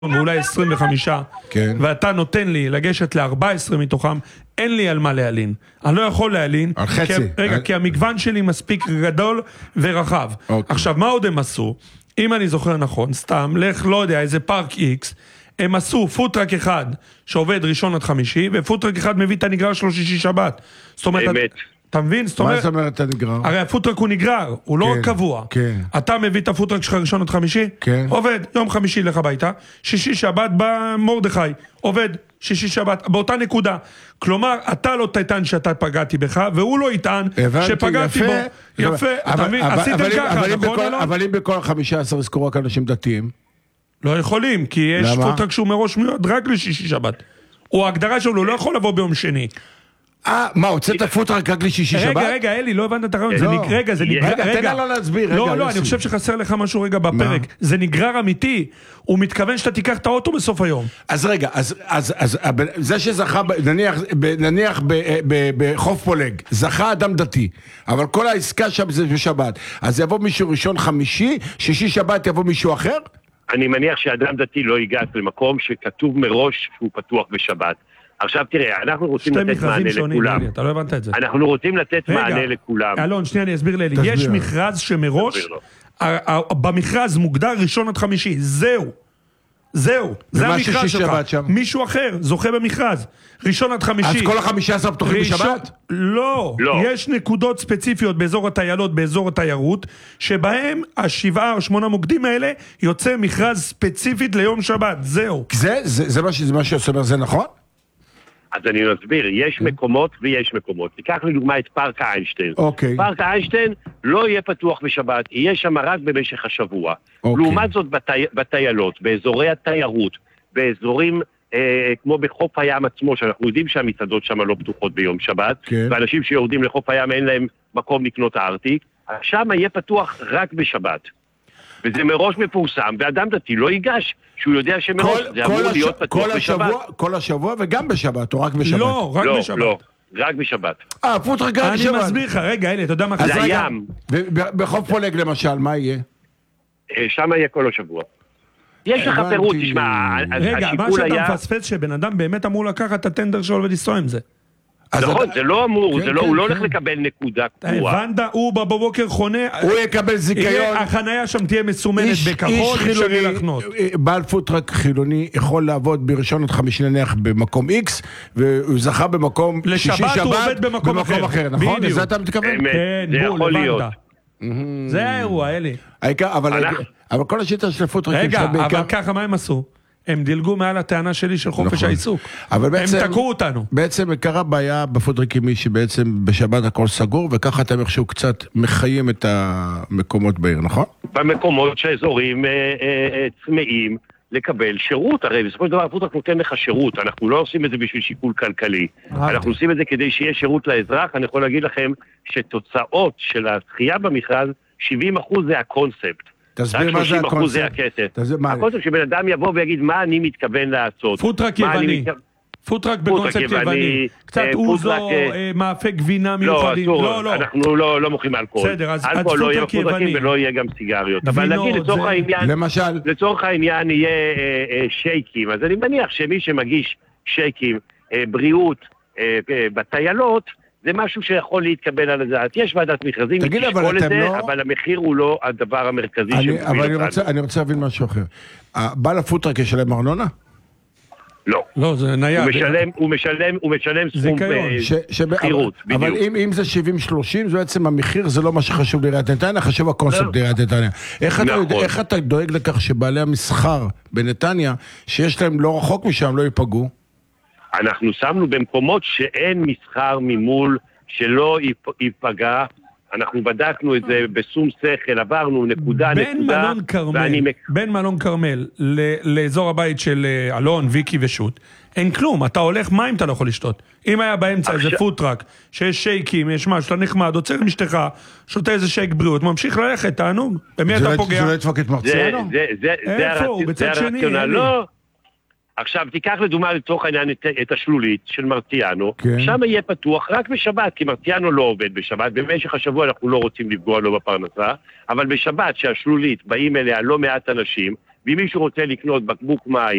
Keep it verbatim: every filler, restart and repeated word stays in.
ואולי עשרים וחמישה, כן. ואתה נותן לי לגשת ל-ארבע עשרה מתוכם, אין לי על מה להלין. אני לא יכול להלין. על חצי. כי, רגע, על... כי המגוון שלי מספיק גדול ורחב. אוקיי. עכשיו, מה עוד הם עשו? אם אני זוכר נכון, סתם, לך, לא יודע, איזה פארק איקס, הם עשו פוטרק אחד שעובד ראשון עד חמישי, ופוטרק אחד מביא את הנגרר שלו שישי שבת. זאת אומרת... אמת. אתה מבין? זאת מה זאת אומרת אתה נגרר? הרי הפוטרק הוא נגרר, הוא לא כן, קבוע. כן. אתה מביא את הפוטרק שלך ראשון עד חמישי, כן. עובד, יום חמישי לך הביתה, שישי שבת בא מרדכי, עובד, שישי שבת, באותה נקודה. כלומר, אתה לא תטען שאתה פגעתי בך, והוא לא יטען שפגעתי בו. יפה, אתה מבין? עשיתם ככה, נכון או לא? אבל אם בכל חמישה עשר יזכרו רק אנשים דתיים? לא יכולים, כי יש פוטרק שהוא מראש מיועד רק לשישי שבת. או ההגדרה שלו לא יכול לבוא ביום שני. אה, מה, הוצאת פוטרק רק לשישי שבת? רגע, רגע, אלי, לא הבנת את הרעיון, זה נגרר, רגע, זה נגרר, רגע, תן לה להסביר, לא, לא, אני חושב שחסר לך משהו רגע בפרק, זה נגרר אמיתי, הוא מתכוון שאתה תיקח את האוטו בסוף היום. אז רגע, אז זה שזכה, נניח בחוף פולג, זכה אדם דתי, אבל כל העסקה שם זה בשבת, אז יבוא מישהו ראשון חמישי, שישי שבת יבוא מישהו אחר? אני מניח שאדם דתי לא ייגש למקום שכתוב מראש שהוא פתוח בשבת. עכשיו תראה, אנחנו רוצים לתת מענה לכולם. אתה לא הבנת את זה. אנחנו רוצים לתת מענה לכולם. אלון, שנייה, אני אסביר לאלי. יש מכרז שמראש, במכרז מוגדר ראשון עד חמישי. זהו. זהו. זה המכרז שלך. מישהו אחר זוכה במכרז. ראשון עד חמישי. אז כל החמישה עשר פתוחים בשבת? לא. יש נקודות ספציפיות באזור הטיילות, באזור התיירות, שבהם השבעה או שמונה מוקדים האלה יוצא מכרז ספציפית ליום שבת. זהו. זה מה שאומר, זה נכון? אז אני מסביר, יש מקומות ויש מקומות. תיקח לדוגמה את פארק איינשטיין. אוקיי. פארק איינשטיין לא יהיה פתוח בשבת, יהיה שם רק במשך השבוע. אוקיי. לעומת זאת בטי... בטיילות, באזורי התיירות, באזורים אה, כמו בחוף הים עצמו, שאנחנו יודעים שהמצעדות שם לא פתוחות ביום שבת, כן. ואנשים שיורדים לחוף הים אין להם מקום לקנות ארטיק, שם יהיה פתוח רק בשבת. וזה מראש מפורסם, ואדם דתי לא ייגש, שהוא יודע שמראש זה אמור להיות פתוח בשבת. כל השבוע וגם בשבת, או רק בשבת? לא, רק בשבת. לא, לא, רק בשבת. אה, פוטרק רק בשבת. אני מסביר לך, רגע, אלי, אתה יודע מה זה הים. בחוף פולג למשל, מה יהיה? שם יהיה כל השבוע. יש לך פירוט, תשמע, רגע, מה שאתה מפספס שבן אדם באמת אמור לקחת את הטנדר שלו ולנסוע עם זה. נכון, זה לא אמור, הוא לא הולך לקבל נקודה קבועה. הבנת, הוא בבוקר חונה, הוא יקבל זיקיון. החנייה שם תהיה מסומנת בכחול, אפשרי לחנות. בעל פוטרק חילוני יכול לעבוד בראשון עד חמישי נניח במקום X, והוא זכה במקום שישי שבת, לשבת הוא עובד במקום אחר. נכון? לזה אתה מתכוון? זה יכול להיות. זה האירוע, אלי. אבל כל השיטה של הפוטרקים רגע, אבל ככה מה הם עשו? הם דילגו מעל הטענה שלי של חופש העיסוק. הם תקעו אותנו. בעצם עיקר הבעיה בפוטרקים היא שבעצם בשבת הכל סגור, וככה אתם איכשהו קצת מחיים את המקומות בעיר, נכון? במקומות שהאזורים צמאים לקבל שירות, הרי בסופו של דבר הפוטרק נותן לך שירות, אנחנו לא עושים את זה בשביל שיקול כלכלי, אנחנו עושים את זה כדי שיהיה שירות לאזרח. אני יכול להגיד לכם שתוצאות של הזכייה במכרז, שבעים אחוז זה הקונספט. תסביר מה זה הקונספט. הקונספט שבן אדם יבוא ויגיד מה אני מתכוון לעשות. פוטרק יווני. פוטרק בקונספט יווני. קצת אוזו, מאפה גבינה מיוחדים. לא, לא. אנחנו לא מוכרים אלכוהול. בסדר, אז אלכוהול לא יהיה פוטרק יווני. ולא יהיה גם סיגריות. אבל נגיד לצורך העניין, למשל, לצורך העניין יהיה שייקים. אז אני מניח שמי שמגיש שייקים, בריאות בטיילות, זה משהו שיכול להתקבל על הדעת. יש ועדת מכרזים, תגיד, אבל אתם לא... אבל המחיר הוא לא הדבר המרכזי אני, אבל אני רוצה, אני רוצה להבין משהו אחר. בעל הפוטרק ישלם ארנונה? לא. לא, זה נייד. הוא משלם, הוא משלם, הוא משלם סכום בחירות, בדיוק. אבל אם, אם זה שבעים שלושים, זה בעצם המחיר, זה לא מה שחשוב לעיריית נתניה, חשוב הקונספט לעיריית נתניה. איך אתה, איך אתה דואג לכך שבעלי המסחר בנתניה, שיש להם לא רחוק משם, לא ייפגעו? אנחנו שמנו במקומות שאין מסחר ממול, שלא ייפגע, אנחנו בדקנו את זה בשום שכל, עברנו נקודה נקודה. בין מלון קרמל לאזור הבית של אלון, ויקי ושות, אין כלום, אתה הולך מים אתה לא יכול לשתות. אם היה באמצע איזה פוטרק, שיש שייקים, יש משהו, אתה נחמד, עוצר עם אשתך, שותה איזה שייק בריאות, ממשיך ללכת, תענוג. במי אתה פוגע? זה לא ידפוק את מרציאנו? איפה הוא? בצד שני? לא. עכשיו, תיקח לדוגמה לצורך העניין את, את השלולית של מרציאנו, כן. שם יהיה פתוח רק בשבת, כי מרציאנו לא עובד בשבת, במשך השבוע אנחנו לא רוצים לפגוע לו בפרנסה, אבל בשבת שהשלולית באים אליה לא מעט אנשים, ואם מישהו רוצה לקנות בקבוק מים